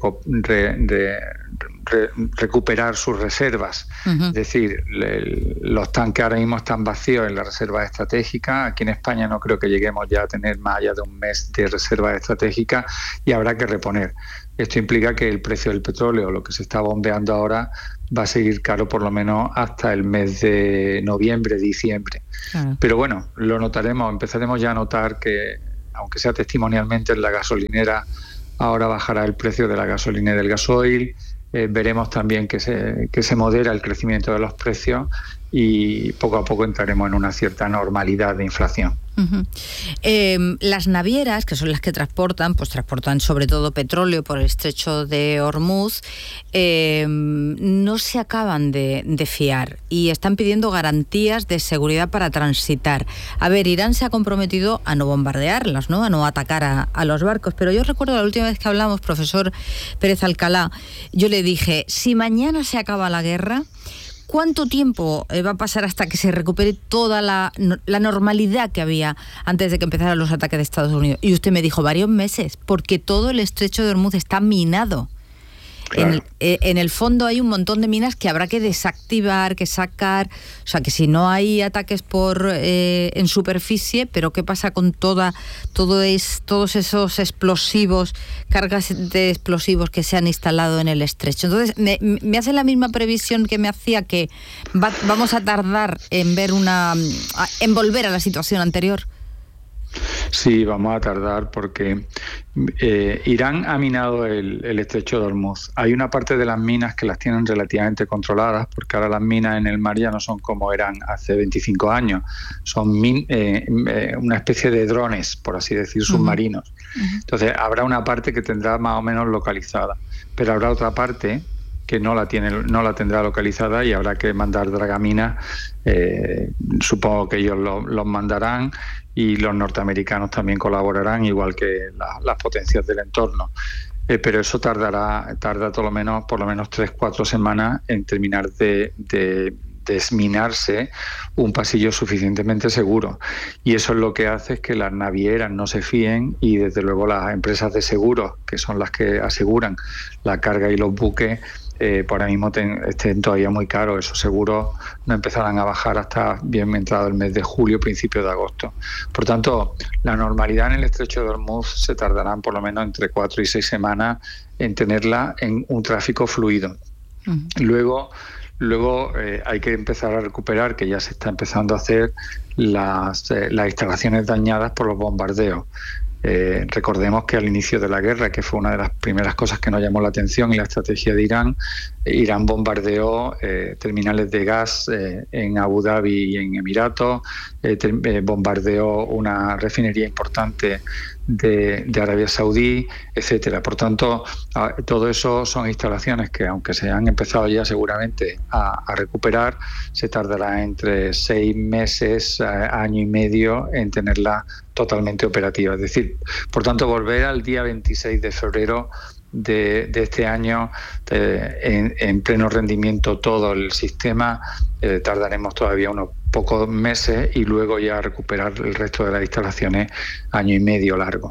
recuperar sus reservas. Es decir, los tanques ahora mismo están vacíos en las reservas estratégicas. Aquí en España no creo que lleguemos ya a tener más allá de un mes de reservas estratégicas y habrá que reponer. Esto implica que el precio del petróleo, lo que se está bombeando ahora, va a seguir caro por lo menos hasta el mes de noviembre, diciembre. Pero bueno, lo notaremos, empezaremos ya a notar que, aunque sea testimonialmente, en la gasolinera ahora bajará el precio de la gasolina y del gasoil. Veremos también que se modera el crecimiento de los precios y poco a poco entraremos en una cierta normalidad de inflación. Las navieras, que son las que transportan sobre todo petróleo por el estrecho de Hormuz, no se acaban de fiar y están pidiendo garantías de seguridad para transitar. A ver, Irán se ha comprometido a no bombardearlas, ¿no? A no atacar a los barcos, pero yo recuerdo la última vez que hablamos, profesor Pérez Alcalá, yo le dije, si mañana se acaba la guerra, ¿cuánto tiempo va a pasar hasta que se recupere toda la normalidad que había antes de que empezaran los ataques de Estados Unidos? Y usted me dijo varios meses, porque todo el estrecho de Hormuz está minado. Claro. En el fondo hay un montón de minas que habrá que desactivar, que sacar. O sea, que si no hay ataques en superficie, pero ¿qué pasa con todos esos explosivos, cargas de explosivos que se han instalado en el estrecho? Entonces, me hace la misma previsión que me hacía que vamos a tardar en volver a la situación anterior. Sí, vamos a tardar porque Irán ha minado el estrecho de Hormuz. Hay una parte de las minas que las tienen relativamente controladas, porque ahora las minas en el mar ya no son como eran hace 25 años. Son una especie de drones, por así decir, submarinos. Entonces habrá una parte que tendrá más o menos localizada, pero habrá otra parte que no la tendrá localizada y habrá que mandar dragaminas. Supongo que ellos los mandarán y los norteamericanos también colaborarán, igual que las potencias del entorno. Pero eso tarda por lo menos 3-4 semanas en terminar de desminarse un pasillo suficientemente seguro. Y eso es lo que hace es que las navieras no se fíen y desde luego las empresas de seguros, que son las que aseguran la carga y los buques, por ahora mismo estén todavía muy caros. Esos seguros no empezarán a bajar hasta bien entrado el mes de julio, principio de agosto. Por tanto, la normalidad en el estrecho de Hormuz se tardarán por lo menos entre 4 y 6 semanas en tenerla en un tráfico fluido. Luego hay que empezar a recuperar, que ya se está empezando a hacer, las instalaciones dañadas por los bombardeos. Recordemos que al inicio de la guerra, que fue una de las primeras cosas que nos llamó la atención y la estrategia de Irán bombardeó terminales de gas en Abu Dhabi y en Emiratos, bombardeó una refinería importante de Arabia Saudí, etcétera. Por tanto, todo eso son instalaciones que, aunque se han empezado ya seguramente a recuperar, se tardará entre 6 meses, año y medio en tenerla totalmente operativa. Es decir, por tanto, volver al día 26 de febrero de este año en pleno rendimiento todo el sistema, tardaremos todavía unos pocos meses y luego ya recuperar el resto de las instalaciones año y medio largo.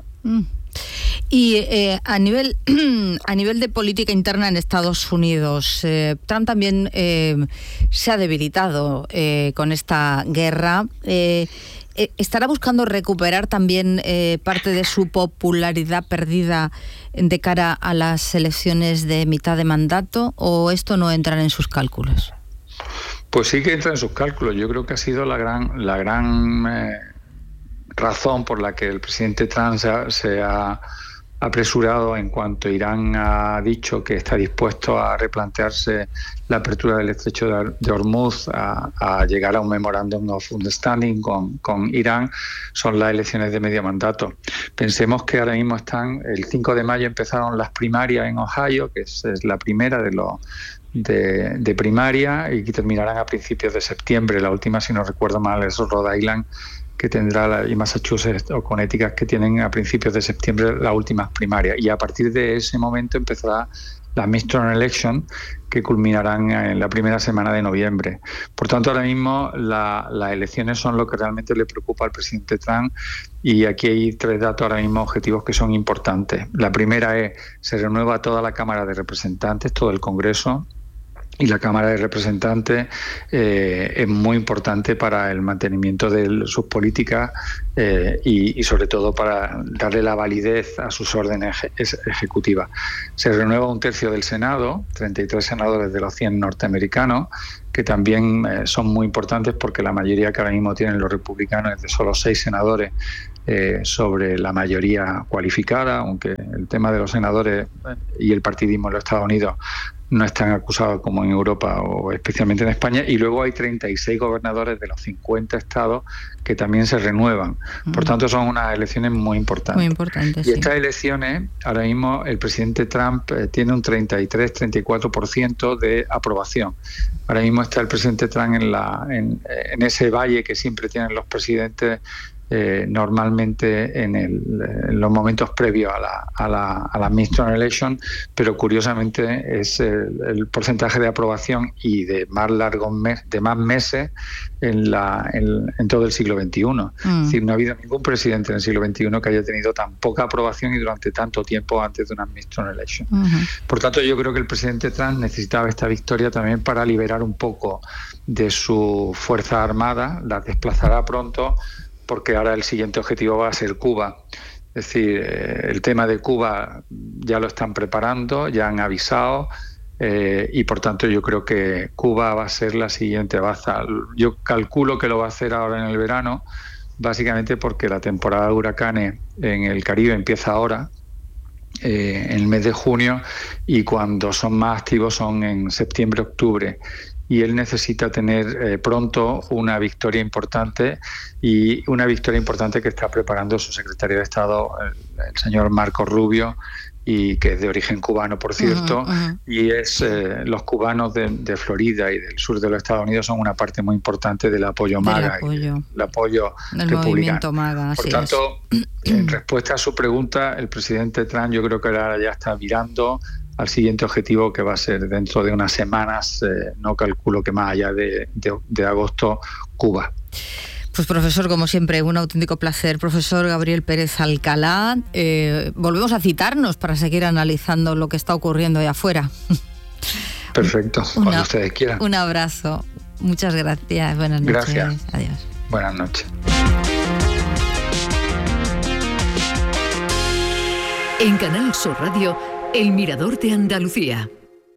Y a nivel de política interna en Estados Unidos, Trump también se ha debilitado con esta guerra. ¿Estará buscando recuperar también parte de su popularidad perdida de cara a las elecciones de mitad de mandato, o esto no entra en sus cálculos? Pues sí que entra en sus cálculos. Yo creo que ha sido la gran razón por la que el presidente Trump se ha apresurado en cuanto Irán ha dicho que está dispuesto a replantearse la apertura del estrecho de Hormuz, a llegar a un Memorandum of Understanding con Irán, son las elecciones de medio mandato. Pensemos que ahora mismo el 5 de mayo empezaron las primarias en Ohio, que es la primera de primaria, y que terminarán a principios de septiembre. La última, si no recuerdo mal, es Rhode Island, que tendrá y Massachusetts o Connecticut, que tienen a principios de septiembre las últimas primarias, y a partir de ese momento empezará la midterm election, que culminarán en la primera semana de noviembre. Por tanto, ahora mismo las elecciones son lo que realmente le preocupa al presidente Trump, y aquí hay 3 datos ahora mismo objetivos que son importantes. La primera es, se renueva toda la Cámara de Representantes, todo el Congreso, y la Cámara de Representantes es muy importante para el mantenimiento de sus políticas y sobre todo para darle la validez a sus órdenes ejecutivas. Se renueva 1/3 del Senado, 33 senadores de los 100 norteamericanos, que también son muy importantes porque la mayoría que ahora mismo tienen los republicanos es de solo 6 senadores sobre la mayoría cualificada, aunque el tema de los senadores y el partidismo en los Estados Unidos no están acusados como en Europa o especialmente en España, y luego hay 36 gobernadores de los 50 estados que también se renuevan. Por tanto, son unas elecciones muy importantes. Muy importantes, y estas elecciones, ahora mismo el presidente Trump tiene un 33-34% de aprobación. Ahora mismo está el presidente Trump en ese valle que siempre tienen los presidentes normalmente en los momentos previos a la midterm election, pero curiosamente es el porcentaje de aprobación y de más meses en todo el siglo XXI. Es decir, no ha habido ningún presidente en el siglo XXI que haya tenido tan poca aprobación y durante tanto tiempo antes de una midterm election. Por tanto, yo creo que el presidente Trump necesitaba esta victoria también para liberar un poco de su fuerza armada, la desplazará pronto, porque ahora el siguiente objetivo va a ser Cuba. Es decir, el tema de Cuba ya lo están preparando, ya han avisado, y por tanto yo creo que Cuba va a ser la siguiente baza. Yo calculo que lo va a hacer ahora en el verano, básicamente porque la temporada de huracanes en el Caribe empieza ahora, en el mes de junio, y cuando son más activos son en septiembre, octubre. Y él necesita tener pronto una victoria importante, y una victoria importante que está preparando su secretario de Estado, el señor Marco Rubio, y que es de origen cubano, por cierto, y es los cubanos de Florida y del sur de los Estados Unidos son una parte muy importante del apoyo MAGA, el apoyo del republicano. Movimiento MAGA. Por tanto, en respuesta a su pregunta, el presidente Trump yo creo que ahora ya está mirando al siguiente objetivo, que va a ser dentro de unas semanas, no calculo que más allá de agosto, Cuba. Pues profesor, como siempre, un auténtico placer. Profesor Gabriel Pérez Alcalá, volvemos a citarnos para seguir analizando lo que está ocurriendo allá afuera. Perfecto, cuando ustedes quieran. Un abrazo, muchas gracias, buenas noches. Gracias. Adiós. Buenas noches. En Canal Sur Radio, El Mirador de Andalucía.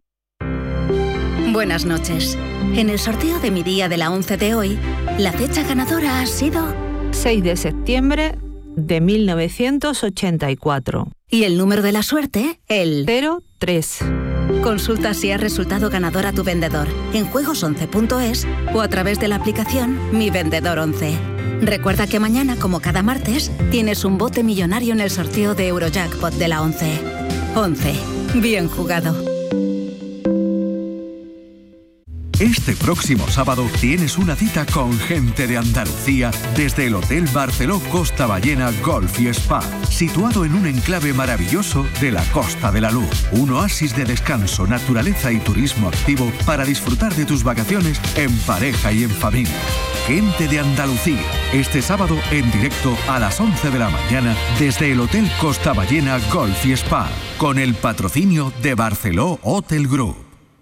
Buenas noches. En el sorteo de mi día de la 11 de hoy, la fecha ganadora ha sido 6 de septiembre de 1984. Y el número de la suerte, el 03. Consulta si has resultado ganador a tu vendedor en juegos11.es o a través de la aplicación Mi Vendedor 11. Recuerda que mañana, como cada martes, tienes un bote millonario en el sorteo de Eurojackpot de la 11. 11. Bien jugado. Este próximo sábado tienes una cita con gente de Andalucía desde el Hotel Barceló Costa Ballena Golf y Spa, situado en un enclave maravilloso de la Costa de la Luz. Un oasis de descanso, naturaleza y turismo activo para disfrutar de tus vacaciones en pareja y en familia. Gente de Andalucía, este sábado en directo a las 11 de la mañana desde el Hotel Costa Ballena Golf y Spa, con el patrocinio de Barceló Hotel Group.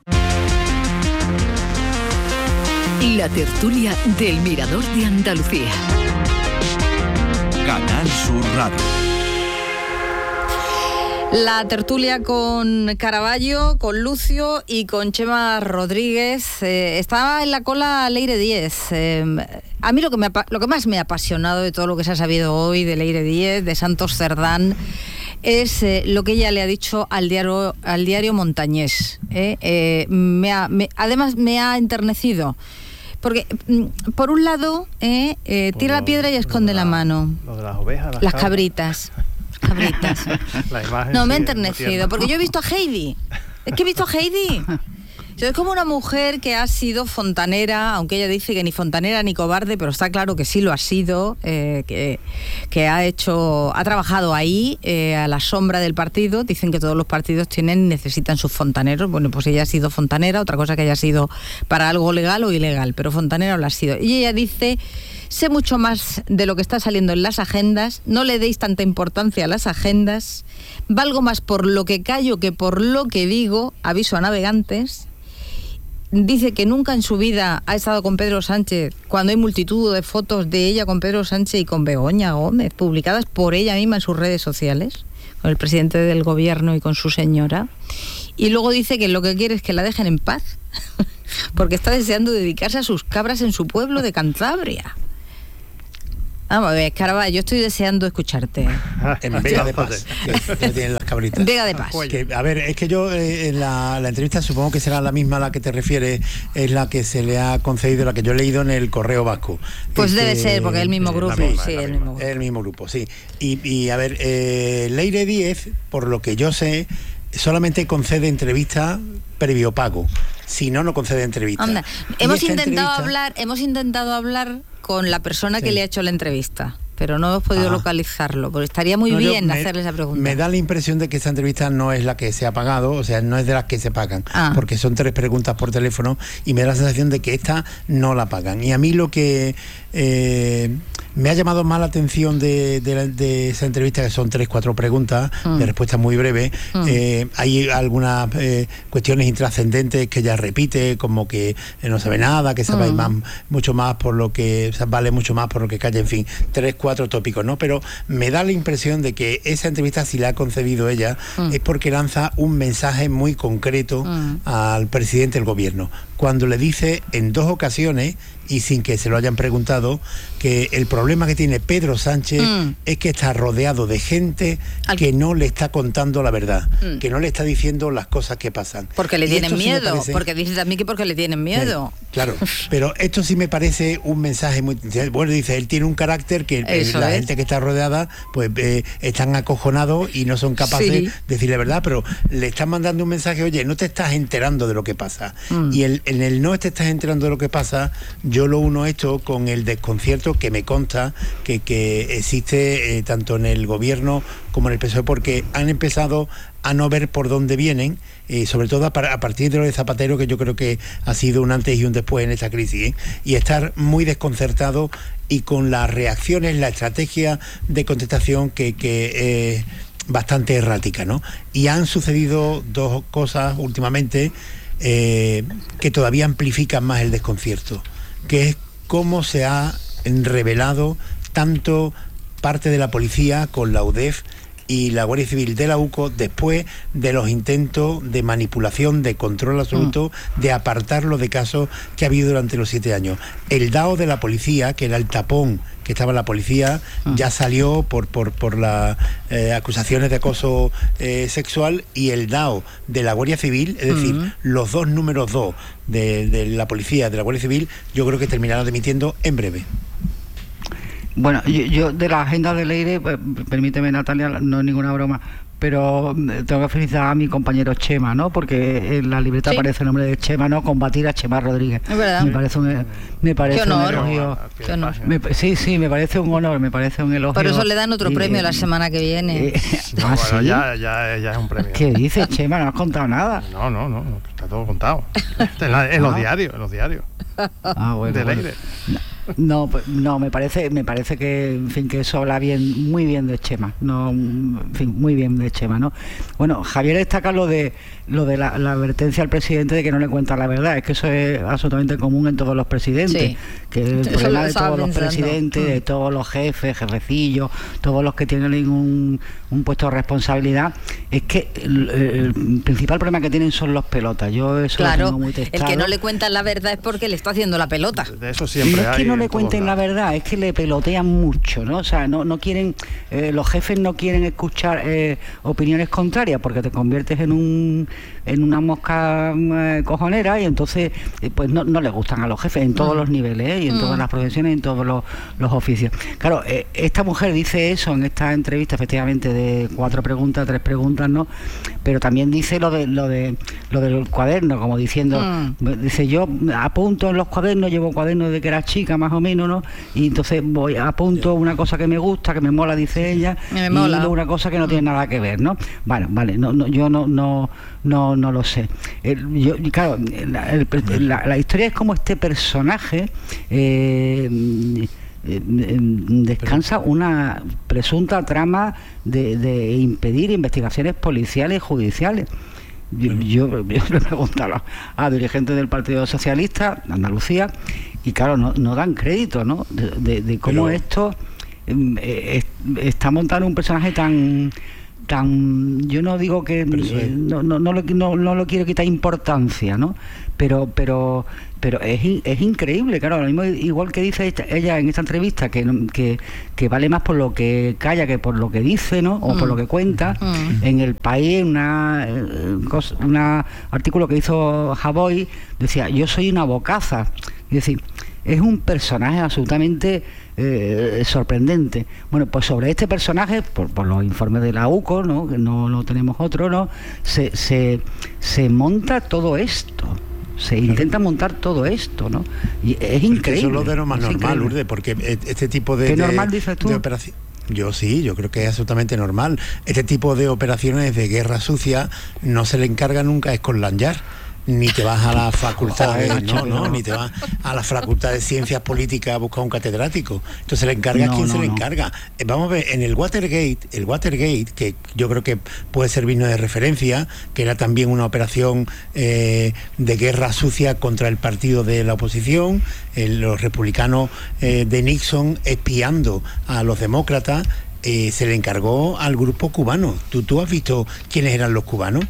La tertulia del Mirador de Andalucía. Canal Sur Radio. La tertulia con Caraballo, con Lucio y con Chema Rodríguez. Estaba en la cola Leire Díez. A mí lo que más me ha apasionado de todo lo que se ha sabido hoy de Leire Díez, de Santos Cerdán, es lo que ella le ha dicho al diario Montañés. Además me ha enternecido. Porque, por un lado, tira la piedra y esconde la mano. Lo de las ovejas, las cabritas. La imagen, no, me ha enternecido, porque yo he visto a Heidi. Es que he visto a Heidi. Es como una mujer que ha sido fontanera, aunque ella dice que ni fontanera ni cobarde, pero está claro que sí lo ha sido, que ha trabajado ahí a la sombra del partido. Dicen que todos los partidos necesitan sus fontaneros. Bueno, pues ella ha sido fontanera, otra cosa que haya sido para algo legal o ilegal, pero fontanera lo ha sido. Y ella dice: sé mucho más de lo que está saliendo en las agendas, no le deis tanta importancia a las agendas, valgo más por lo que callo que por lo que digo, aviso a navegantes. Dice que nunca en su vida ha estado con Pedro Sánchez cuando hay multitud de fotos de ella con Pedro Sánchez y con Begoña Gómez, publicadas por ella misma en sus redes sociales, con el presidente del gobierno y con su señora. Y luego dice que lo que quiere es que la dejen en paz, porque está deseando dedicarse a sus cabras en su pueblo de Cantabria. Vamos a ver, Caraballo, yo estoy deseando escucharte. En Vega de Paz, que tienen las cabritas. Vega de Paz. A ver, es que yo en la entrevista, supongo que será la misma a la que te refieres, es la que se le ha concedido, la que yo he leído en el Correo Vasco. Pues debe ser, porque es el mismo grupo. El mismo grupo, sí. Y a ver, Leire Díez, por lo que yo sé, solamente concede entrevistas previo pago. Si no, no concede entrevistas. Anda, hemos intentado hablar con la persona que le ha hecho la entrevista, pero no hemos podido localizarlo, porque estaría muy bien hacerle esa pregunta. Me da la impresión de que esa entrevista no es la que se ha pagado, o sea, no es de las que se pagan, porque son 3 preguntas por teléfono, y me da la sensación de que esta no la pagan. Y a mí lo que me ha llamado más la atención de esa entrevista, que son 3-4 preguntas de respuesta muy breve. Hay algunas cuestiones intrascendentes que ella repite, como que no sabe nada, que sabe mucho más por lo que vale mucho más por lo que calla, en fin, 3-4 tópicos, ¿no? Pero me da la impresión de que esa entrevista, si la ha concedido ella, es porque lanza un mensaje muy concreto al presidente del gobierno, cuando le dice en 2 ocasiones, y sin que se lo hayan preguntado, que el problema que tiene Pedro Sánchez es que está rodeado de gente que no le está contando la verdad, que no le está diciendo las cosas que pasan. Porque le tienen miedo, porque dice también que porque le tienen miedo. Claro, pero esto sí me parece un mensaje muy... Bueno, dice, él tiene un carácter que la gente que está rodeada, pues están acojonados y no son capaces de decirle la verdad, pero le están mandando un mensaje: oye, no te estás enterando de lo que pasa. Y en el no te estás enterando de lo que pasa, yo lo uno esto con el desconcierto que me consta que existe tanto en el gobierno como en el PSOE, porque han empezado a no ver por dónde vienen, sobre todo a partir de lo de Zapatero, que yo creo que ha sido un antes y un después en esta crisis, y estar muy desconcertado y con las reacciones, la estrategia de contestación que es bastante errática, ¿no? Y han sucedido 2 cosas últimamente que todavía amplifican más el desconcierto, que es cómo se ha revelado tanto parte de la policía con la UDEF y la Guardia Civil de la UCO después de los intentos de manipulación, de control absoluto, de apartarlo de casos que ha habido durante los 7 años. El DAO de la policía, que era el tapón que estaba en la policía, ya salió por las acusaciones de acoso sexual, y el DAO de la Guardia Civil, es decir, los 2 números 2 de la policía, de la Guardia Civil, yo creo que terminarán dimitiendo en breve. Bueno, yo de la agenda de Leire, pues, permíteme, Natalia, no es ninguna broma, pero tengo que felicitar a mi compañero Chema, ¿no? Porque en la libreta aparece el nombre de Chema, ¿no? Combatir a Chema Rodríguez. Es verdad. Me parece un elogio. Qué honor. Sí, me parece un honor, me parece un elogio. Por eso le dan otro premio la semana que viene. Bueno, ya es un premio. ¿Qué dices, Chema? ¿No has contado nada? No, está todo contado. En los diarios. Bueno, de Leire. No, me parece que, en fin, que eso habla muy bien de Chema, no, en fin, muy bien de Chema, ¿no? Bueno, Javier destaca lo de la advertencia al presidente de que no le cuenta la verdad. Es que eso es absolutamente común en todos los presidentes, que el problema de todos los presidentes, de todos los jefecillos, todos los que tienen un puesto de responsabilidad, es que el principal problema que tienen son los pelotas. Yo eso lo tengo muy testado. El que no le cuentan la verdad es porque le está haciendo la pelota. De eso siempre no es que no le cuenten la verdad, es que le pelotean mucho, ¿no? O sea, no quieren, los jefes no quieren escuchar opiniones contrarias, porque te conviertes en una mosca cojonera, y entonces pues no le gustan a los jefes en todos los niveles, y en todas las profesiones, en todos los oficios. Claro, esta mujer dice eso en esta entrevista, efectivamente, de 3 preguntas, preguntan, ¿no? Pero también dice lo del cuaderno, como diciendo, dice, yo apunto en los cuadernos, llevo cuadernos de que era chica más o menos, ¿no? Y entonces apunto una cosa que me gusta, que me mola, dice ella, y luego una cosa que no tiene nada que ver, ¿no? Bueno, vale, yo no lo sé. Claro, la historia es como este personaje descansa una presunta trama de impedir investigaciones policiales y judiciales. Yo le preguntaba a dirigentes del Partido Socialista de Andalucía y claro, no dan crédito, ¿no? De cómo esto está montando un personaje tan, yo no digo que no lo quiero quitar importancia, ¿no? Pero es increíble, claro, lo mismo, igual que dice ella en esta entrevista, que vale más por lo que calla que por lo que dice, ¿no? O por lo que cuenta. En El País, un artículo que hizo Javoy, decía, yo soy una bocaza. Es decir, es un personaje absolutamente sorprendente. Bueno, pues sobre este personaje, por los informes de la UCO, ¿no? Que no tenemos otro, ¿no? Se monta todo esto. Se intenta montar todo esto, ¿no? Y es increíble. Eso es lo de lo más normal, Lourdes, porque este tipo de... ¿Qué normal dices tú? De operación. Yo creo que es absolutamente normal. Este tipo de operaciones de guerra sucia no se le encarga nunca a Scotland Yard. Ni te vas a la facultad ni te vas a la facultad de ciencias políticas a buscar un catedrático. Entonces le encarga a quien se le encarga. Vamos a ver, en el Watergate, que yo creo que puede servirnos de referencia, que era también una operación de guerra sucia contra el partido de la oposición, los republicanos de Nixon espiando a los demócratas, se le encargó al grupo cubano. ¿Tú has visto quiénes eran los cubanos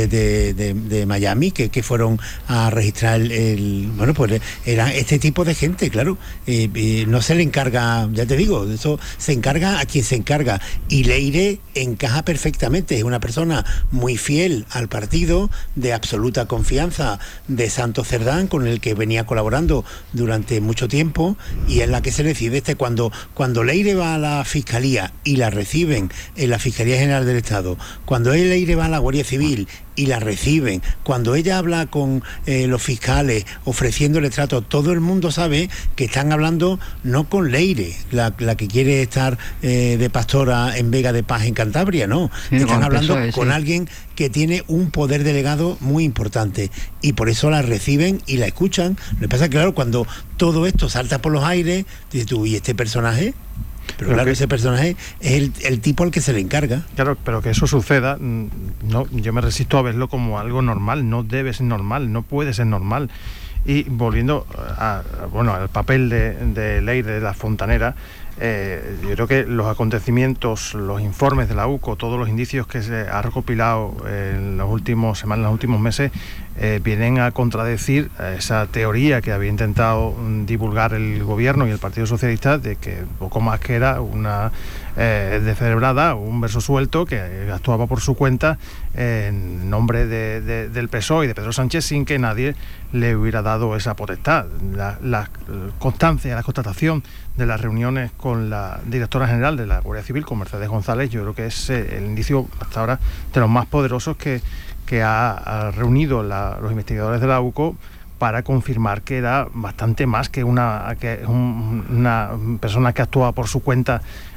de Miami que fueron a registrar bueno, pues era este tipo de gente, claro. No se le encarga, ya te digo, eso se encarga a quien se encarga, y Leire encaja perfectamente. Es una persona muy fiel al partido, de absoluta confianza de Santos Cerdán, con el que venía colaborando durante mucho tiempo, y es la que se decide cuando Leire va a la Fiscalía y la reciben en la Fiscalía General del Estado, cuando Leire va a la Guardia Civil y la reciben, cuando ella habla con los fiscales ofreciéndole trato, todo el mundo sabe que están hablando no con Leire, la que quiere estar de pastora en Vega de Paz en Cantabria, no, están hablando con alguien que tiene un poder delegado muy importante, y por eso la reciben y la escuchan. Lo que pasa es que, claro, cuando todo esto salta por los aires, dices tú, ¿y este personaje? Pero claro, ese personaje es el tipo al que se le encarga. Claro, pero que eso suceda, yo me resisto a verlo como algo normal. No debe ser normal, no puede ser normal. Y volviendo al papel de Leire de la Fontanera, yo creo que los acontecimientos, los informes de la UCO, todos los indicios que se ha recopilado en las últimas semanas, en los últimos meses, vienen a contradecir esa teoría que había intentado divulgar el gobierno y el Partido Socialista, de que poco más que era una descerebrada, un verso suelto que actuaba por su cuenta en nombre del PSOE y de Pedro Sánchez, sin que nadie le hubiera dado esa potestad. La constancia, la constatación de las reuniones con la directora general de la Guardia Civil, con Mercedes González, yo creo que es el indicio hasta ahora de los más poderosos que ha reunido los investigadores de la UCO, para confirmar que era bastante más que una persona que actuaba por su cuenta,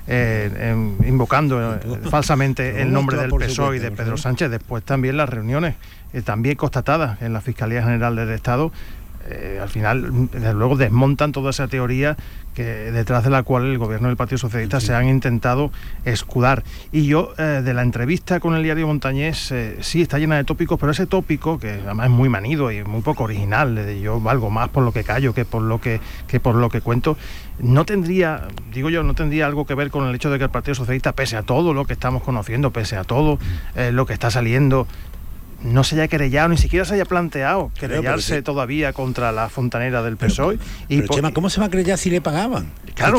invocando falsamente el nombre del PSOE y de Pedro Sánchez. Después también las reuniones también constatadas en la Fiscalía General del Estado, al final, desde luego, desmontan toda esa teoría detrás de la cual el gobierno del Partido Socialista se han intentado escudar. Y yo, de la entrevista con el diario Montañés, sí, está llena de tópicos, pero ese tópico, que además es muy manido y muy poco original, de yo valgo más por lo que callo que por lo que cuento, no tendría algo que ver con el hecho de que el Partido Socialista, pese a todo lo que estamos conociendo, pese a todo lo que está saliendo, no se haya querellado, ni siquiera se haya planteado querellarse todavía contra la Fontanera del PSOE. Pero Chema, ¿cómo se va a querellar si le pagaban? Claro,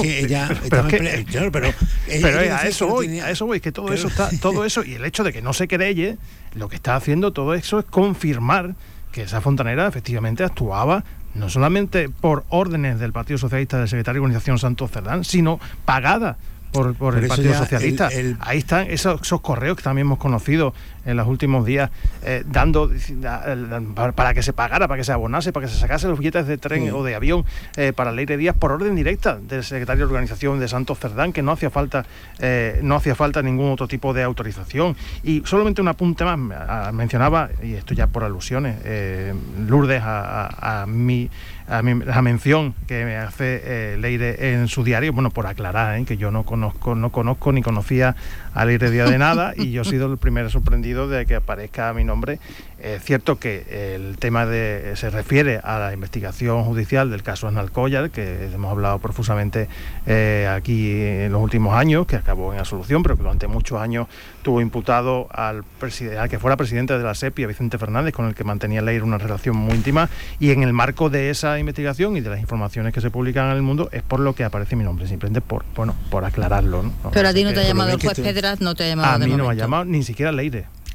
pero a eso voy, que todo eso y el hecho de que no se querelle, lo que está haciendo todo eso es confirmar que esa Fontanera efectivamente actuaba no solamente por órdenes del Partido Socialista, del secretario de Organización Santos Cerdán, sino pagada por el Partido Socialista. Ahí están esos correos que también hemos conocido en los últimos días, dando para que se pagara, para que se abonase, para que se sacase los billetes de tren o de avión para Leire Díaz por orden directa del secretario de organización de Santos Cerdán, que no hacía falta ningún otro tipo de autorización. Y solamente un apunte más, mencionaba, y esto ya por alusiones, Lourdes, a la mención que me hace Leire en su diario, bueno, por aclarar, que yo no conozco ni conocía a Leire Díaz de nada, y yo he sido el primero sorprendido de que aparezca mi nombre. Es cierto que el tema se refiere a la investigación judicial del caso Asnal-Collar, que hemos hablado profusamente aquí en los últimos años, que acabó en absolución, pero que durante muchos años tuvo imputado al que fuera presidente de la SEPI, a Vicente Fernández, con el que mantenía Leire una relación muy íntima, y en el marco de esa investigación y de las informaciones que se publican en El Mundo es por lo que aparece mi nombre, simplemente por aclararlo, ¿no? Pero a ti no te ha llamado el juez Pedras, no te ha llamado. A mí no me ha llamado, ni siquiera Leire.